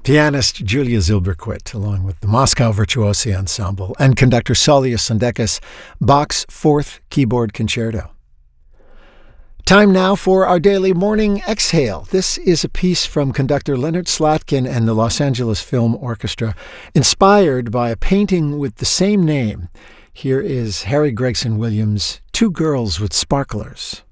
Pianist Julia Zilberquit, along with the Moscow Virtuosi Ensemble, and conductor Saulius Sondekis, Bach's Fourth Keyboard Concerto. Time now for our daily morning exhale. This is a piece from conductor Leonard Slatkin and the Los Angeles Film Orchestra, inspired by a painting with the same name. Here is Harry Gregson Williams' Two Girls with Sparklers.